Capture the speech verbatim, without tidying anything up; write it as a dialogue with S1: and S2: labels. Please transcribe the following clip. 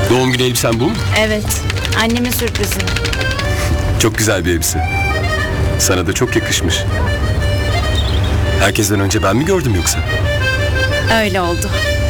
S1: Doğum günü elbisen bu mu?
S2: Evet, annemin sürprizi.
S1: Çok güzel bir elbise. Sana da çok yakışmış. Herkesten önce ben mi gördüm yoksa?
S2: Öyle oldu.